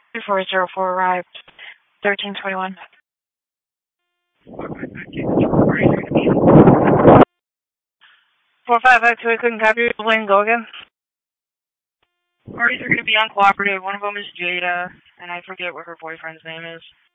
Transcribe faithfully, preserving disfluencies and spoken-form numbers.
two four zero four arrived. thirteen twenty-one. four five five two, I couldn't copy your plane. Go again. Parties are going to be uncooperative. One of them is Jada, and I forget what her boyfriend's name is.